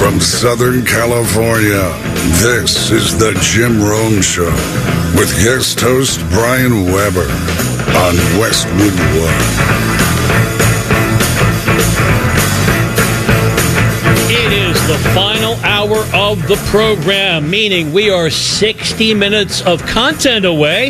From Southern California, this is the Jim Rome Show with guest host Brian Weber on Westwood One. It is the final hour of the program, meaning we are 60 minutes of content away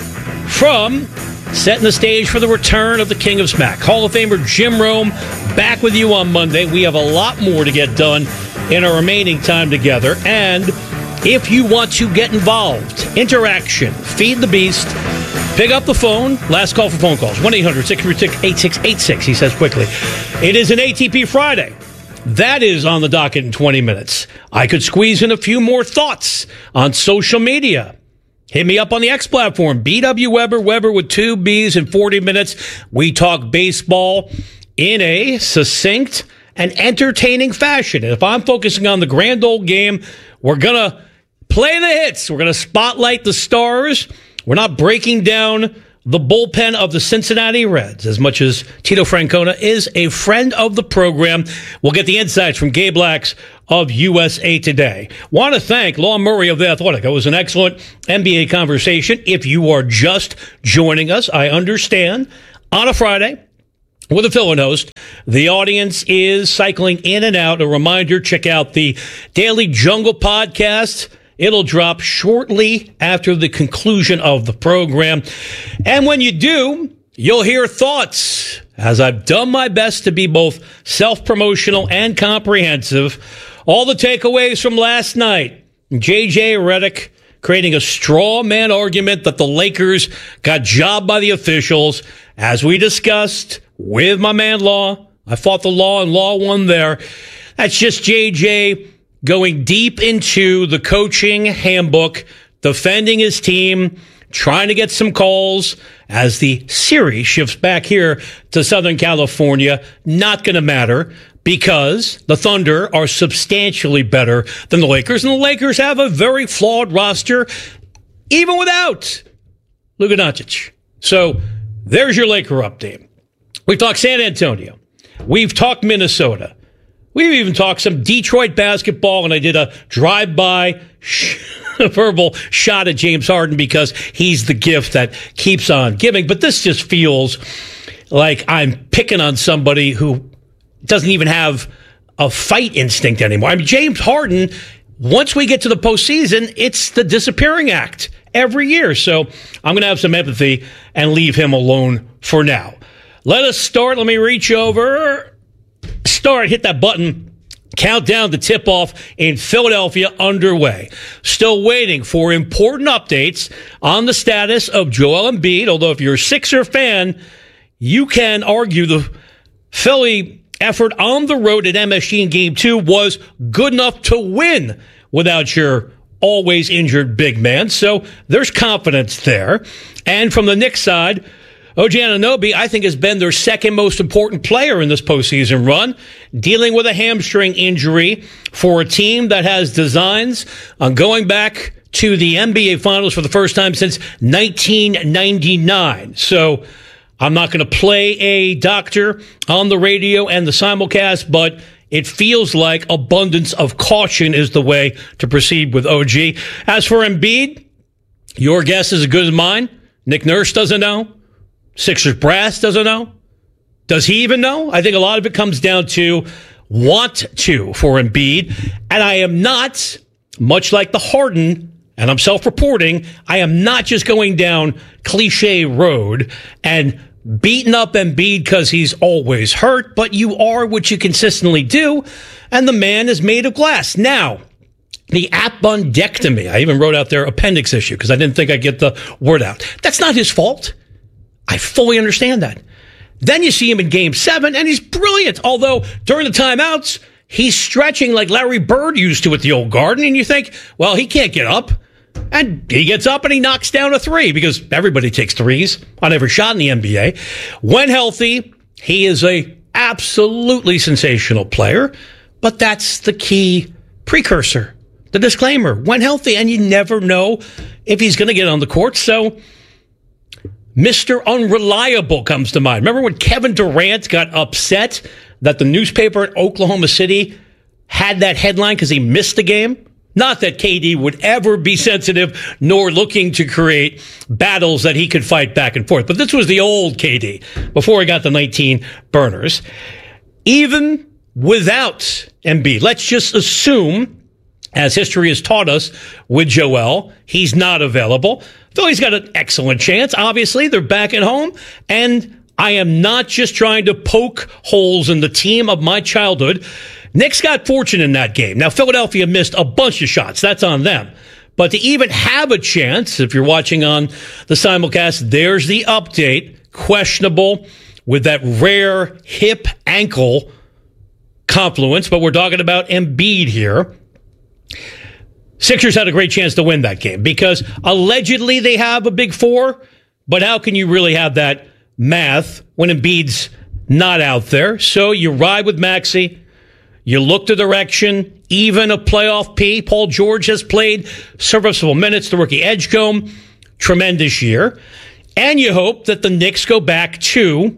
from setting the stage for the return of the King of Smack. Hall of Famer Jim Rome back with you on Monday. We have a lot more to get done in our remaining time together. And if you want to get involved, interaction, feed the beast, pick up the phone. Last call for phone calls, 1-800-636-8686, he says quickly. It is an ATP Friday. That is on the docket in 20 minutes. I could squeeze in a few more thoughts on social media. Hit me up on the X platform, BW Weber, Weber with 2 B's in 40 minutes. We talk baseball in a succinct and entertaining fashion. And if I'm focusing on the grand old game, we're going to play the hits. We're going to spotlight the stars. We're not breaking down the bullpen of the Cincinnati Reds, as much as Tito Francona is a friend of the program. We'll get the insights from Gabe Lax of USA Today. Want to thank Law Murray of The Athletic. It was an excellent NBA conversation. If you are just joining us, I understand, on a Friday with a fill-in host, the audience is cycling in and out. A reminder, check out the Daily Jungle podcast. It'll drop shortly after the conclusion of the program. And when you do, you'll hear thoughts, as I've done my best to be both self-promotional and comprehensive. All the takeaways from last night. J.J. Redick creating a straw man argument that the Lakers got jobbed by the officials. As we discussed with my man Law, I fought the law and Law won there. That's just J.J. going deep into the coaching handbook, defending his team, trying to get some calls as the series shifts back here to Southern California. Not going to matter because the Thunder are substantially better than the Lakers, and the Lakers have a very flawed roster, even without Luka Doncic. So there's your Laker update. We've talked San Antonio. We've talked Minnesota. We've even talked some Detroit basketball, and I did a drive-by verbal shot at James Harden because he's the gift that keeps on giving. But this just feels like I'm picking on somebody who doesn't even have a fight instinct anymore. I mean, James Harden, once we get to the postseason, it's the disappearing act every year. So I'm going to have some empathy and leave him alone for now. Let us start. Let me reach over. Hit that button. Countdown to tip-off in Philadelphia underway. Still waiting for important updates on the status of Joel Embiid, although if you're a Sixer fan, you can argue the Philly effort on the road at MSG in Game 2 was good enough to win without your always injured big man. So there's confidence there. And from the Knicks side, OG Anunoby, I think, has been their second most important player in this postseason run, dealing with a hamstring injury for a team that has designs on going back to the NBA Finals for the first time since 1999. So I'm not going to play a doctor on the radio and the simulcast, but it feels like abundance of caution is the way to proceed with OG. As for Embiid, your guess is as good as mine. Nick Nurse doesn't know. Sixers brass doesn't know. Does he even know? I think a lot of it comes down to want to for Embiid. And I am not, much like the Harden, and I'm self-reporting, I am not just going down cliche road and beating up Embiid because he's always hurt, but you are what you consistently do, and the man is made of glass. Now, the appendectomy, I even wrote out their appendix issue because I didn't think I'd get the word out. That's not his fault. I fully understand that. Then you see him in Game 7, and he's brilliant. Although, during the timeouts, he's stretching like Larry Bird used to at the old Garden, and you think, well, he can't get up. And he gets up and he knocks down a three because everybody takes threes on every shot in the NBA. When healthy, he is a absolutely sensational player, but that's the key precursor, the disclaimer. When healthy, and you never know if he's going to get on the court, so Mr. Unreliable comes to mind. Remember when Kevin Durant got upset that the newspaper in Oklahoma City had that headline because he missed a game. Not that KD would ever be sensitive nor looking to create battles that he could fight back and forth. But this was the old KD before he got the 19 burners. Even without Embiid, let's just assume, as history has taught us with Joel, he's not available. Though he's got an excellent chance. Obviously, they're back at home. And I am not just trying to poke holes in the team of my childhood. Knicks got fortunate in that game. Now, Philadelphia missed a bunch of shots. That's on them. But to even have a chance, if you're watching on the simulcast, there's the update. Questionable with that rare hip-ankle confluence. But we're talking about Embiid here. Sixers had a great chance to win that game because allegedly they have a big four. But how can you really have that math when Embiid's not out there? So you ride with Maxey. You look the direction, even a playoff P. Paul George has played serviceable minutes. The rookie Edgecombe, tremendous year. And you hope that the Knicks go back to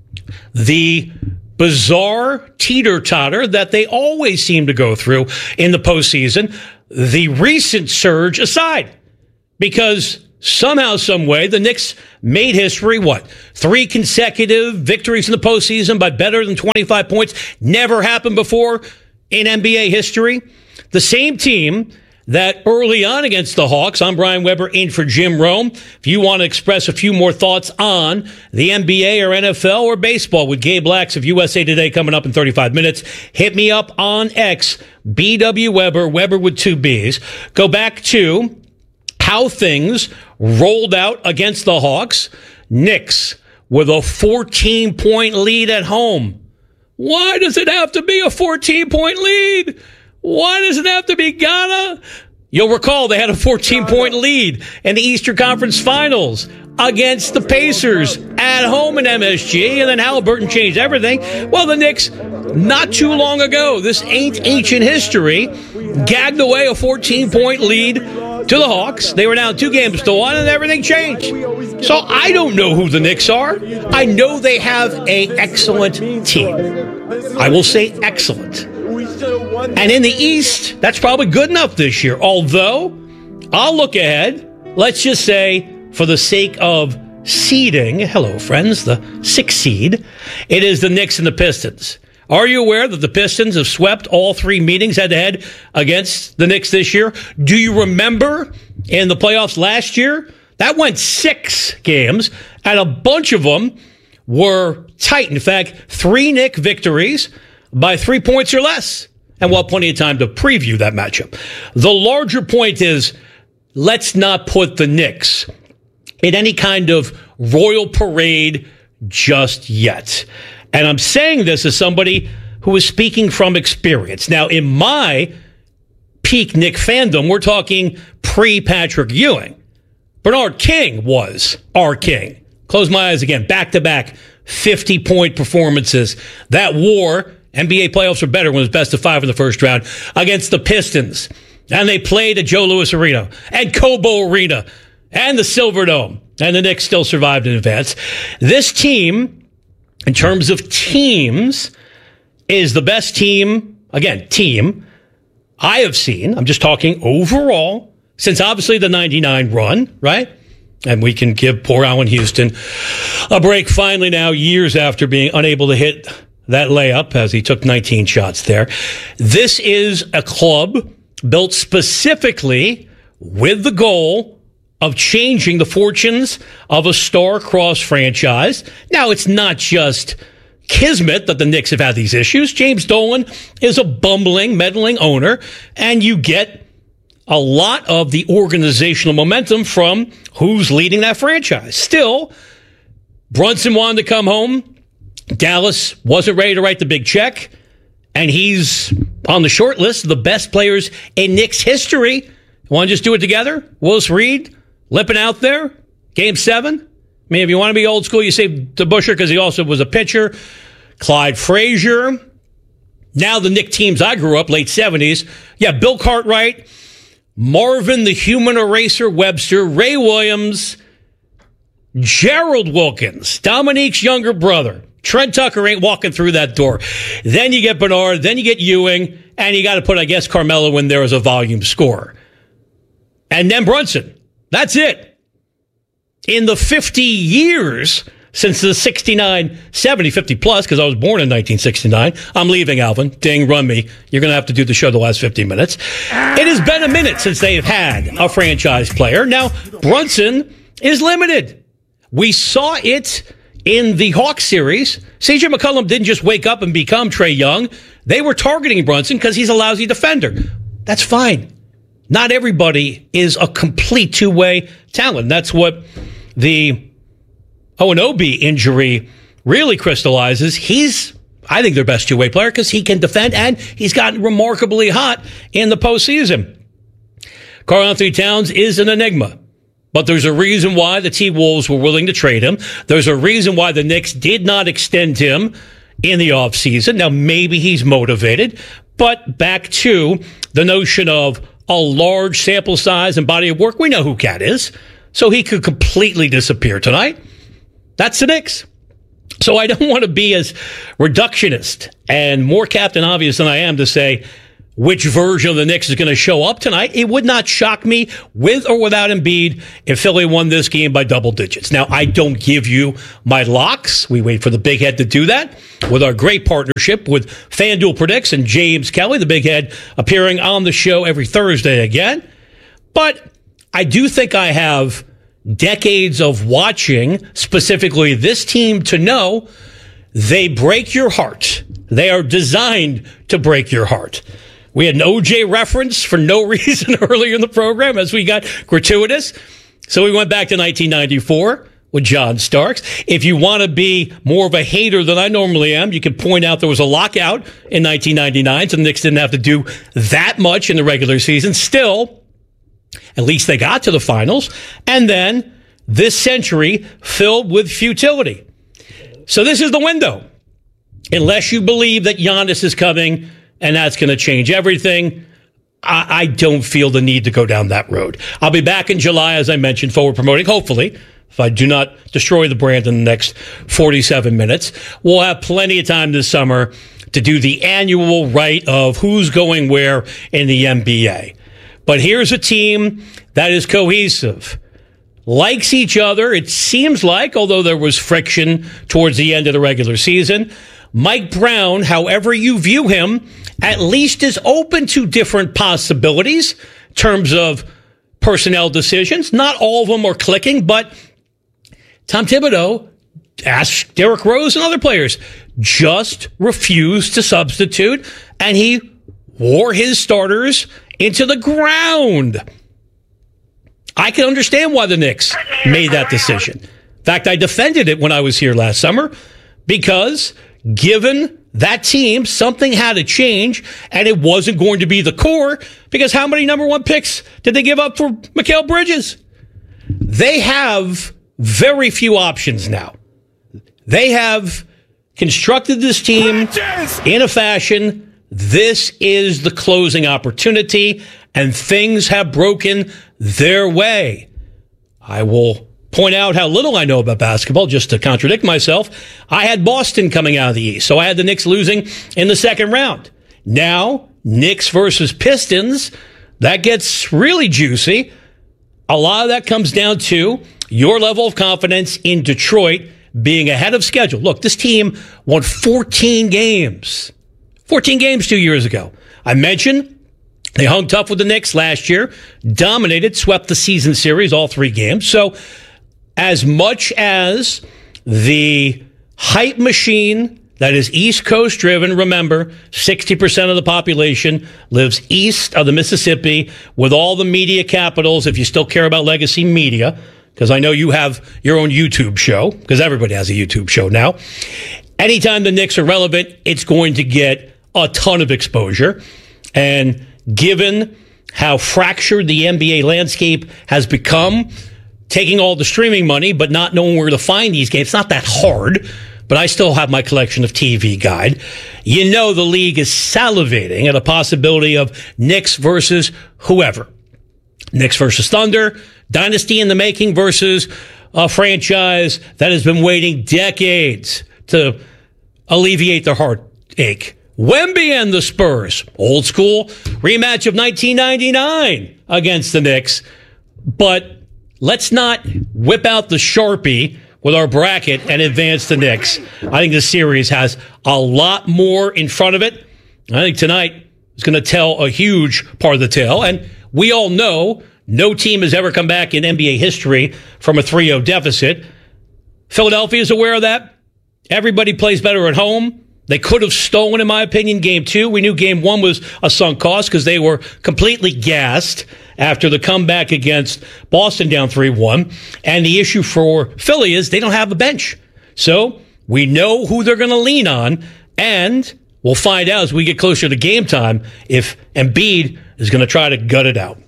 the bizarre teeter-totter that they always seem to go through in the postseason, the recent surge aside. Because somehow, some way, the Knicks made history, 3 consecutive victories in the postseason by better than 25 points. Never happened before in NBA history. The same team that early on against the Hawks, I'm Brian Weber in for Jim Rome. If you want to express a few more thoughts on the NBA or NFL or baseball with Gabe Lax of USA Today coming up in 35 minutes, hit me up on X, BW Weber, Weber with 2 Bs. Go back to how things rolled out against the Hawks. Knicks with a 14-point lead at home. Why does it have to be a 14-point lead? Why does it have to be Ghana? You'll recall they had a 14-point lead in the Eastern Conference Finals against the Pacers at home in MSG, and then Halliburton changed everything. Well, the Knicks, not too long ago, this ain't ancient history, gagged away a 14-point lead to the Hawks. They were down 2-1, and everything changed. So I don't know who the Knicks are. I know they have an excellent team. I will say excellent. And in the East, that's probably good enough this year. Although, I'll look ahead. Let's just say, for the sake of seeding, hello, friends, the 6th seed, it is the Knicks and the Pistons. Are you aware that the Pistons have swept all 3 meetings head-to-head against the Knicks this year? Do you remember in the playoffs last year? That went 6 games, and a bunch of them were tight. In fact, 3 Knick victories by 3 points or less. And we'll have plenty of time to preview that matchup. The larger point is, let's not put the Knicks in any kind of royal parade just yet. And I'm saying this as somebody who is speaking from experience. Now, in my peak Knick fandom, we're talking pre-Patrick Ewing. Bernard King was our king. Close my eyes again. Back-to-back 50-point performances. That war, NBA playoffs are better when it's best of 5 in the first round, against the Pistons. And they played at Joe Louis Arena and Cobo Arena and the Silverdome. And the Knicks still survived in advance. This team, in terms of teams, is the best team I have seen. I'm just talking overall, since obviously the 99 run, right? And we can give poor Allen Houston a break finally now, years after being unable to hit that layup as he took 19 shots there. This is a club built specifically with the goal of changing the fortunes of a star-crossed franchise. Now, it's not just kismet that the Knicks have had these issues. James Dolan is a bumbling, meddling owner, and you get a lot of the organizational momentum from who's leading that franchise. Still, Brunson wanted to come home. Dallas wasn't ready to write the big check, and he's on the short list of the best players in Knicks history. Want to just do it together? Willis Reed limping out there, Game 7. I mean, if you want to be old school, you say DeBusschere because he also was a pitcher. Clyde Frazier. Now the Knicks teams I grew up, late 70s. Yeah, Bill Cartwright, Marvin the Human Eraser Webster, Ray Williams, Gerald Wilkins, Dominique's younger brother. Trent Tucker ain't walking through that door. Then you get Bernard, then you get Ewing, And you got to put, I guess, Carmelo in there as a volume scorer. And then Brunson. That's it. In the 50 years since the 69, 70, 50 plus, because I was born in 1969. I'm leaving, Alvin. Ding, run me. You're going to have to do the show the last 15 minutes. It has been a minute since they've had a franchise player. Now, Brunson is limited. We saw it in the Hawks series. CJ McCollum didn't just wake up and become Trae Young. They were targeting Brunson because he's a lousy defender. That's fine. Not everybody is a complete two-way talent. That's what the Onobi injury really crystallizes. He's, I think, their best two-way player because he can defend, and he's gotten remarkably hot in the postseason. Karl-Anthony Towns is an enigma, but there's a reason why the T-Wolves were willing to trade him. There's a reason why the Knicks did not extend him in the offseason. Now, maybe he's motivated, but back to the notion of a large sample size and body of work. We know who Cat is, so he could completely disappear tonight. That's the Knicks. So I don't want to be as reductionist and more Captain Obvious than I am to say which version of the Knicks is going to show up tonight. It would not shock me, with or without Embiid, if Philly won this game by double digits. Now, I don't give you my locks. We wait for the Big Head to do that with our great partnership with FanDuel Predicts and James Kelly, the Big Head, appearing on the show every Thursday again. But I do think I have decades of watching, specifically this team, to know they break your heart. They are designed to break your heart. We had an OJ reference for no reason earlier in the program as we got gratuitous. So we went back to 1994 with John Starks. If you want to be more of a hater than I normally am, you can point out there was a lockout in 1999, so the Knicks didn't have to do that much in the regular season. Still, at least they got to the finals. And then this century filled with futility. So this is the window. Unless you believe that Giannis is coming and that's going to change everything, I don't feel the need to go down that road. I'll be back in July, as I mentioned, forward promoting, hopefully, if I do not destroy the brand in the next 47 minutes. We'll have plenty of time this summer to do the annual rite of who's going where in the NBA. But here's a team that is cohesive, likes each other, it seems like, although there was friction towards the end of the regular season. Mike Brown, however you view him, at least is open to different possibilities in terms of personnel decisions. Not all of them are clicking, but Tom Thibodeau, ask Derrick Rose and other players, just refused to substitute, and he wore his starters into the ground. I can understand why the Knicks made that decision. In fact, I defended it when I was here last summer because given that team, something had to change, and it wasn't going to be the core, because how many number one picks did they give up for Mikal Bridges? They have very few options now. They have constructed this team in a fashion. This is the closing opportunity, and things have broken their way. I will point out how little I know about basketball, just to contradict myself. I had Boston coming out of the East, so I had the Knicks losing in the second round. Now, Knicks versus Pistons, that gets really juicy. A lot of that comes down to your level of confidence in Detroit being ahead of schedule. Look, this team won 14 games. 14 games 2 years ago. I mentioned they hung tough with the Knicks last year, dominated, swept the season series, all three games. So as much as the hype machine that is East Coast driven, remember, 60% of the population lives east of the Mississippi with all the media capitals, if you still care about legacy media, because I know you have your own YouTube show, because everybody has a YouTube show now. Anytime the Knicks are relevant, it's going to get a ton of exposure. And given how fractured the NBA landscape has become, taking all the streaming money but not knowing where to find these games, it's not that hard, but I still have my collection of TV Guide. You know the league is salivating at a possibility of Knicks versus whoever. Knicks versus Thunder, dynasty in the making versus a franchise that has been waiting decades to alleviate their heartache Wemby and the Spurs. Old school rematch of 1999 against the Knicks. But let's not whip out the Sharpie with our bracket and advance the Knicks. I think the series has a lot more in front of it. I think tonight is going to tell a huge part of the tale. And we all know no team has ever come back in NBA history from a 3-0 deficit. Philadelphia is aware of that. Everybody plays better at home. They could have stolen, in my opinion, Game 2. We knew Game 1 was a sunk cost because they were completely gassed after the comeback against Boston down 3-1. And the issue for Philly is they don't have a bench. So we know who they're going to lean on, and we'll find out as we get closer to game time if Embiid is going to try to gut it out.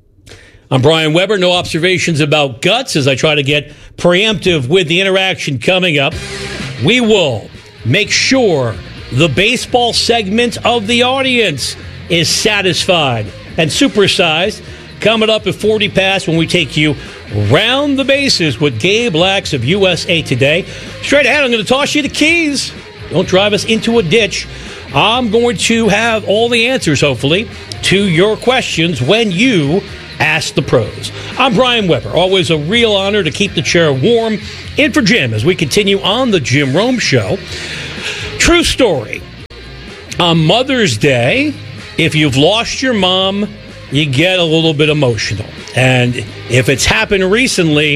I'm Brian Weber. No observations about guts as I try to get preemptive with the interaction coming up. We will make sure the baseball segment of the audience is satisfied and supersized. Coming up at 40 past when we take you round the bases with Gabe Lax of USA Today. Straight ahead, I'm going to toss you the keys. Don't drive us into a ditch. I'm going to have all the answers, hopefully, to your questions when you ask the pros. I'm Brian Weber. Always a real honor to keep the chair warm. In for Jim as we continue on the Jim Rome Show. True story. On Mother's Day, if you've lost your mom, you get a little bit emotional. And if it's happened recently,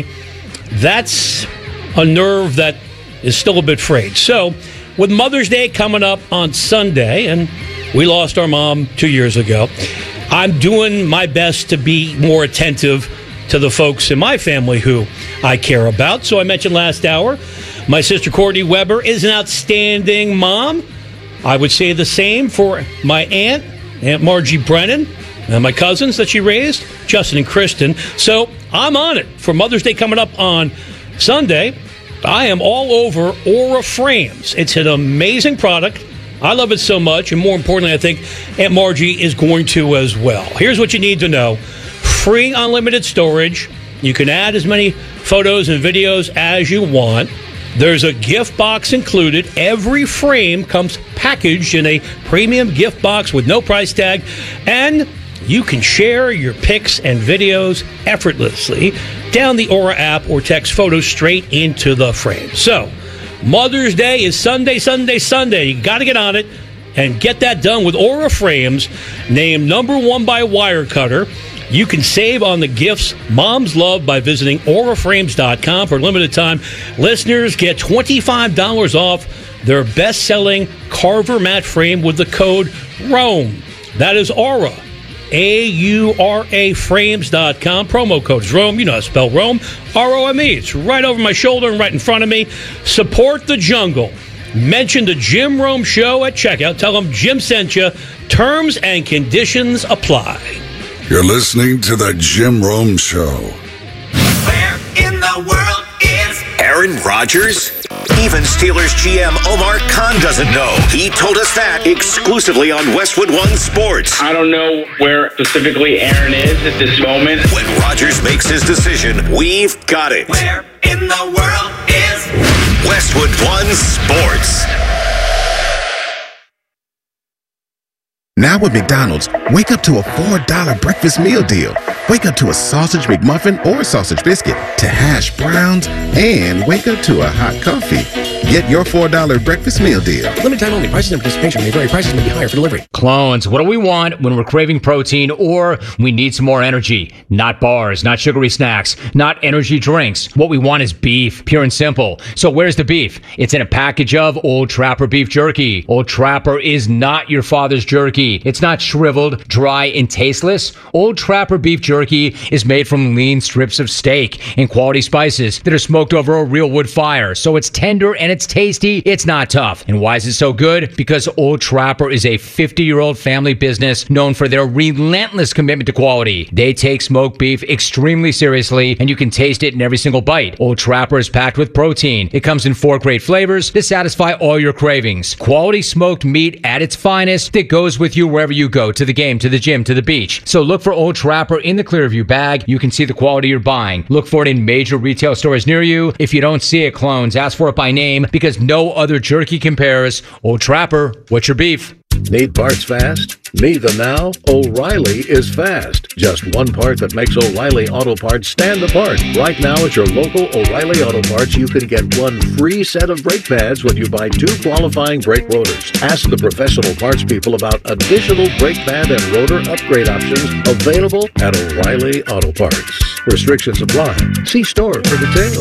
that's a nerve that is still a bit frayed. So, with Mother's Day coming up on Sunday, and we lost our mom 2 years ago, I'm doing my best to be more attentive to the folks in my family who I care about. So I mentioned last hour, my sister Courtney Weber is an outstanding mom. I would say the same for my Aunt Margie Brennan, and my cousins that she raised, Justin and Kristen. So I'm on it. For Mother's Day coming up on Sunday, I am all over Aura Frames. It's an amazing product. I love it so much, and more importantly, I think Aunt Margie is going to as well. Here's what you need to know. Free unlimited storage. You can add as many photos and videos as you want. There's a gift box included. Every frame comes packaged in a premium gift box with no price tag, and you can share your pics and videos effortlessly down the Aura app or text photos straight into the frame. So, Mother's Day is Sunday. You got to get on it and get that done with Aura Frames, named #1 by Wirecutter. You can save on the gifts moms love by visiting auraframes.com. For a limited time, listeners get $25 off their best-selling Carver mat frame with the code ROME. That is Aura. AURA frames.com. Promo code is Rome. You know how to spell Rome. ROME. It's right over my shoulder and right in front of me. Support the jungle. Mention the Jim Rome Show at checkout. Tell them Jim sent you. Terms and conditions apply. You're listening to the Jim Rome Show. Where in the world is Aaron Rodgers? Even Steelers GM Omar Khan doesn't know. He told us that exclusively on Westwood One Sports. I don't know where specifically Aaron is at this moment. When Rodgers makes his decision, we've got it. where in the world is Westwood One Sports. Now with McDonald's, wake up to a $4 breakfast meal deal. Wake up to a sausage McMuffin or sausage biscuit, to hash browns, and wake up to a hot coffee. Get your $4 breakfast meal deal. Limited time only. Prices and participation may vary. Prices may be higher for delivery. Clones, what do we want when we're craving protein or we need some more energy? Not bars, not sugary snacks, not energy drinks. What we want is beef, pure and simple. So where's the beef? It's in a package of Old Trapper beef jerky. Old Trapper is not your father's jerky. It's not shriveled, dry, and tasteless. Old Trapper beef jerky is made from lean strips of steak and quality spices that are smoked over a real wood fire. So it's tender and it's tasty. It's not tough. And why is it so good? Because Old Trapper is a 50-year-old family business known for their relentless commitment to quality. They take smoked beef extremely seriously, and you can taste it in every single bite. Old Trapper is packed with protein. It comes in 4 great flavors to satisfy all your cravings. Quality smoked meat at its finest that goes with you wherever you go, to the game, to the gym, to the beach. So look for Old Trapper in the Clearview bag. You can see the quality you're buying. Look for it in major retail stores near you. If you don't see it, clones, ask for it by name, because no other jerky compares. Old Trapper, what's your beef? Need parts fast? Need them now? O'Reilly is fast. Just one part that makes O'Reilly Auto Parts stand apart. Right now at your local O'Reilly Auto Parts, you can get one free set of brake pads when you buy 2 qualifying brake rotors. Ask the professional parts people about additional brake pad and rotor upgrade options available at O'Reilly Auto Parts. Restrictions apply. See store for details.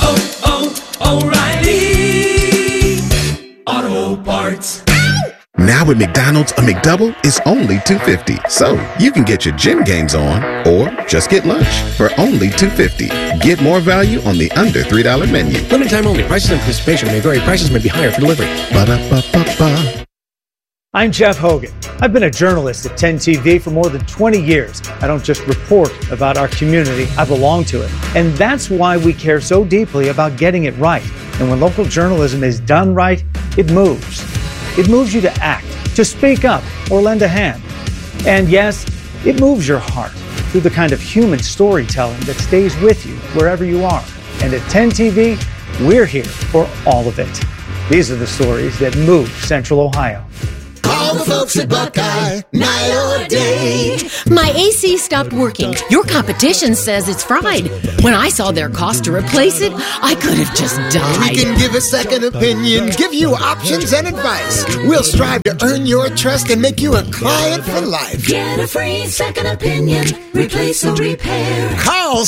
O'Reilly Auto Parts. Now at McDonald's, a McDouble is only $2.50. So you can get your gym games on or just get lunch for only $2.50. Get more value on the under $3 menu. Limited time only. Prices and participation may vary. Prices may be higher for delivery. Ba-da-ba-ba-ba. I'm Jeff Hogan. I've been a journalist at 10 TV for more than 20 years. I don't just report about our community, I belong to it. And that's why we care so deeply about getting it right. And when local journalism is done right, it moves. It moves you to act, to speak up, or lend a hand. And yes, it moves your heart through the kind of human storytelling that stays with you wherever you are. And at 10 TV, we're here for all of it. These are the stories that move Central Ohio. Call the folks at Buckeye, night or day. My AC stopped working. Your competition says it's fried. When I saw their cost to replace it, I could have just died. We can give a second opinion, give you options and advice. We'll strive to earn your trust and make you a client for life. Get a free second opinion. Replace or repair. Call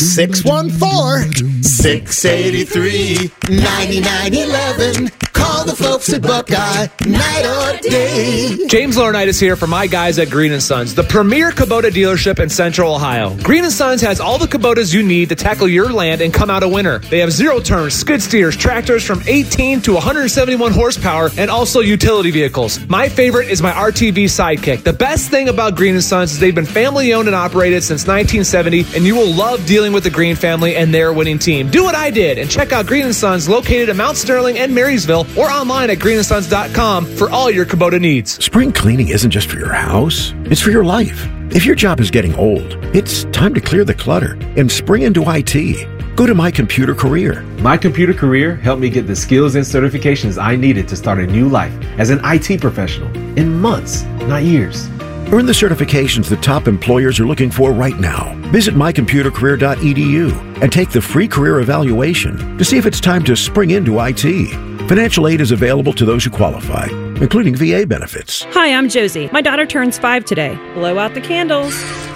614-683-9911. Call the folks at Buckeye, night or day. James Laurinaitis here for my guys at Green & Sons, the premier Kubota dealership in Central Ohio. Green & Sons has all the Kubotas you need to tackle your land and come out a winner. They have zero-turn skid steers, tractors from 18 to 171 horsepower, and also utility vehicles. My favorite is my RTV Sidekick. The best thing about Green & Sons is they've been family-owned and operated since 1970, and you will love dealing with the Green family and their winning team. Do what I did and check out Green & Sons located at Mount Sterling and Marysville or online at greenandsons.com for all your Kubota needs. Spring cleaning isn't just for your house, it's for your life. If your job is getting old, it's time to clear the clutter and spring into IT. Go to My Computer Career. My Computer Career helped me get the skills and certifications I needed to start a new life as an IT professional in months, not years. Earn the certifications the top employers are looking for right now. Visit mycomputercareer.edu and take the free career evaluation to see if it's time to spring into IT. Financial aid is available to those who qualify, including VA benefits. Hi, I'm Josie. My daughter turns 5 today. Blow out the candles.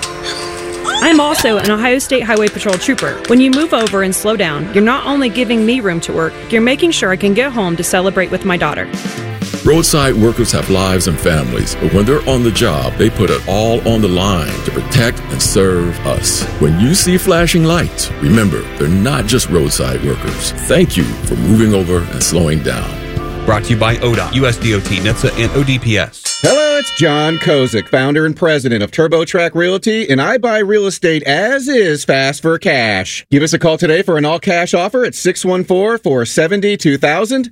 I'm also an Ohio State Highway Patrol trooper. When you move over and slow down, you're not only giving me room to work, you're making sure I can get home to celebrate with my daughter. Roadside workers have lives and families, but when they're on the job, they put it all on the line to protect and serve us. When you see flashing lights, remember, they're not just roadside workers. Thank you for moving over and slowing down. Brought to you by ODOT, USDOT, NHTSA, and ODPS. Hello, it's John Kozik, founder and president of TurboTrack Realty, and I buy real estate as is fast for cash. Give us a call today for an all-cash offer at 614-470-2000,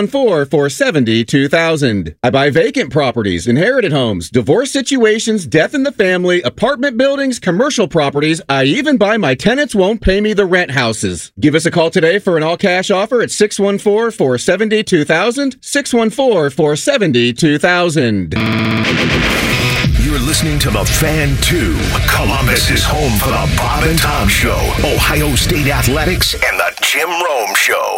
614-470-2000. I buy vacant properties, inherited homes, divorce situations, death in the family, apartment buildings, commercial properties. I even buy my tenants won't pay me the rent houses. Give us a call today for an all-cash offer at 614-470-2000, 614-470-2000. You're listening to The Fan 2. Columbus is home for the Bob and Tom Show, Ohio State Athletics, and the Jim Rome Show.